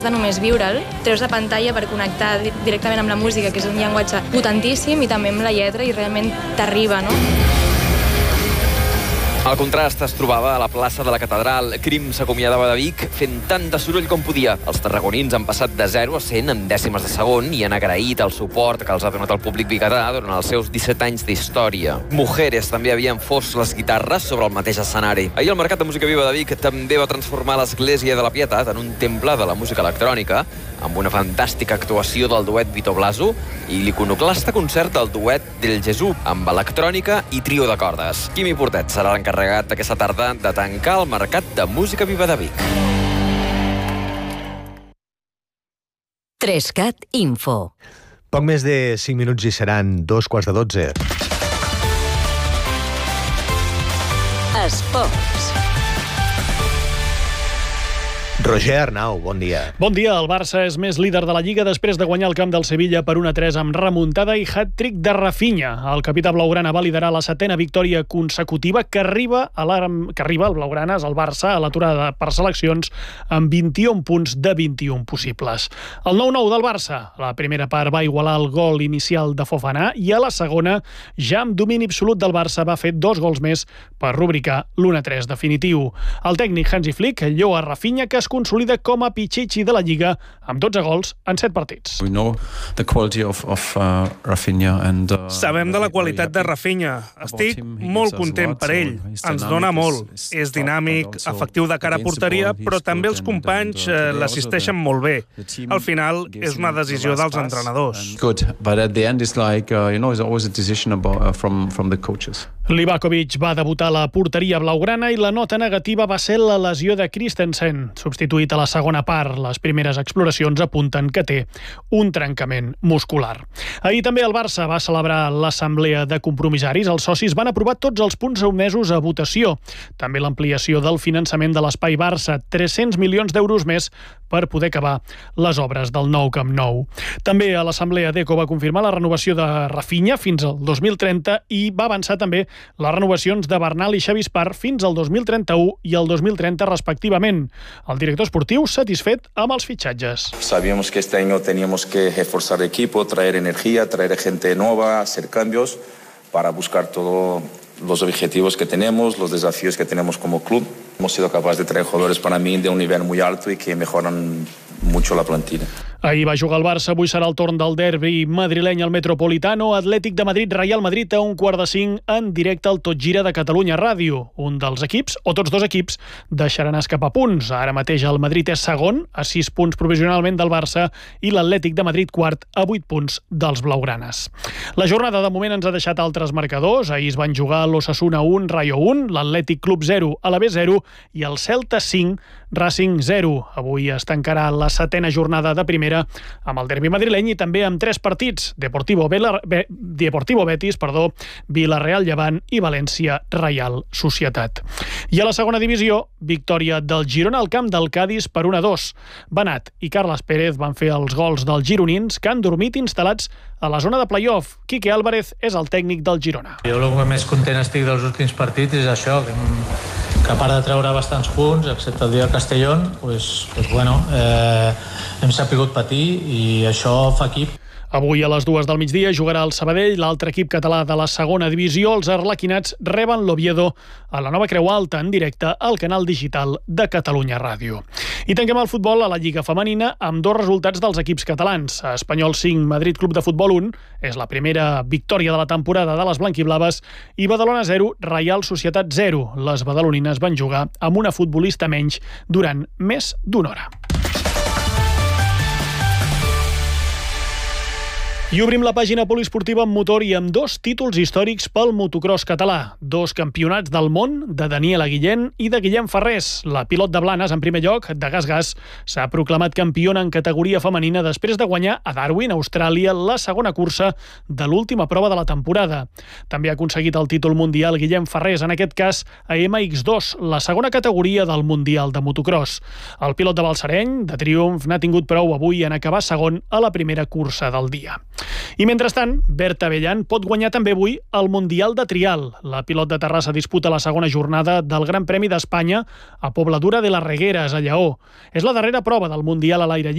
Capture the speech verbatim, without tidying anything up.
de només viure'l, treus la pantalla per connectar directament amb la música, que és un llenguatge potentíssim, i també amb la lletra, i realment t'arriba, no? El contrast es trobava a la plaça de la Catedral. Crim s'acomiadava de Vic fent tant de soroll com podia. Els tarragonins han passat de zero a cent en dècimes de segon i han agraït el suport que els ha donat el públic biguetà durant els seus disset anys d'història. Mujeres també havien fos les guitarres sobre el mateix escenari. Ahir el Mercat de Música Viva de Vic també va transformar l'Església de la Pietat en un temple de la música electrònica, amb una fantàstica actuació del duet Vito Blaso i l'iconoclasta concert del duet del Jesús, amb electrònica i trio de cordes. Quimi Portet serà l'encarregat aquesta tarda de tancar el Mercat de Música Viva de Vic. Trescat Info. Poc més de cinc minuts i seran dos quarts de dotze. Esports. Roger Arnau, bon dia. Bon dia. El Barça és més líder de la Lliga després de guanyar el camp del Sevilla per un a tres amb remuntada i hat-trick de Rafinha. El capità blaugrana va liderar la setena victòria consecutiva que arriba a la, que arriba al blaugranes, al Barça, a l'aturada per seleccions amb vint-i-un punts de vint-i-un possibles. El nou nou del Barça. La primera part va igualar el gol inicial de Fofana i a la segona, ja amb domini absolut del Barça, va fer dos gols més per rubricar l'u a tres definitiu. El tècnic Hansi Flick lloa Rafinha, que es consolida com a Pichichi de la Lliga amb dotze gols en set partits. We know the quality of, of uh, Rafinha and, uh, Sabem de la qualitat de Rafinha. Estic molt content per ell. Ens dona molt. És dinàmic, efectiu de cara a porteria, però també els companys eh, l'assisteixen molt bé. Al final, és una decisió dels entrenadors. Good, but at the end it's like, uh, you know, it's always a decision about, uh, from, from the coaches. Livakovic va debutar a la porteria blaugrana i la nota negativa va ser la lesió de Christensen, substituït a la segona part. Les primeres exploracions apunten que té un trencament muscular. Ahir també el Barça va celebrar l'assemblea de compromissaris. Els socis van aprovar tots els punts sotmesos a votació. També l'ampliació del finançament de l'Espai Barça, tres-cents milions d'euros més per poder acabar les obres del nou Camp Nou. També a l'assemblea Deco va confirmar la renovació de Rafinha fins al dos mil trenta i va avançar també les renovacions de Bernal i Xavi Espar fins al dos mil trenta-u i el dos mil trenta respectivament. El director esportiu satisfet amb els fitxatges. Sabíamos que este año teníamos que reforzar el equipo, traer energía, traer gente nueva, hacer cambios para buscar todos los objetivos que tenemos, los desafíos que tenemos como club. Hemos sido capaces de traer jugadores para mí de un nivel muy alto y que mejoran mucho la plantilla. Ahir va jugar el Barça, avui serà el torn del derbi madrileny al Metropolitano. Atlètic de Madrid, Real Madrid a un quart de cinc en directe al Tot Gira de Catalunya Ràdio. Un dels equips, o tots dos equips, deixaran escapar punts. Ara mateix el Madrid és segon, a sis punts provisionalment del Barça, i l'Atlètic de Madrid quart, a vuit punts dels blaugranes. La jornada de moment ens ha deixat altres marcadors. Ahir es van jugar l'Osasuna un, Rayo un, l'Atlètic Club zero, Alavés zero i el Celta cinc, Racing zero. Avui es tancarà la setena jornada de primera amb el derbi madrileny i també amb tres partits: Deportivo, Bela, Be, Deportivo Betis, perdó, Villarreal Llevant i València Reial Societat. I a la segona divisió, victòria del Girona al camp del Cádiz per un a dos. Benat i Carles Pérez van fer els gols dels gironins, que han dormit instal·lats a la zona de playoff. Quique Álvarez és el tècnic del Girona. Jo el que més content estic dels últims partits és això, que, que a part de treure bastants punts, excepte el dia de Castellón, pues, pues bueno, eh, hem sapigut patir i això fa equip. Avui a les dues del migdia jugarà el Sabadell, l'altre equip català de la segona divisió. Els arlequinats reben l'Oviedo a la Nova Creu Alta en directe al canal digital de Catalunya Ràdio. I tanquem el futbol a la Lliga Femenina amb dos resultats dels equips catalans. Espanyol cinc, Madrid Club de Futbol un, és la primera victòria de la temporada de les blanquiblaves, i Badalona zero, Reial Societat zero. Les badalonines van jugar amb una futbolista menys durant més d'una hora. I obrim la pàgina poliesportiva amb motor i amb dos títols històrics pel motocross català. Dos campionats del món de Daniela Guillén i de Guillem Ferrés. La pilot de Blanes, en primer lloc, de Gas Gas, s'ha proclamat campiona en categoria femenina després de guanyar a Darwin, Austràlia, la segona cursa de l'última prova de la temporada. També ha aconseguit el títol mundial Guillem Ferrés, en aquest cas a ema ics dos, la segona categoria del Mundial de Motocross. El pilot de Balsareny, de Triomf, n'ha tingut prou avui en acabar segon a la primera cursa del dia. I mentrestant, Berta Bellan pot guanyar també avui el Mundial de Trial. La pilot de Terrassa disputa la segona jornada del Gran Premi d'Espanya a Pobladura de les Regueres, a Lleó. És la darrera prova del Mundial a l'aire lliure.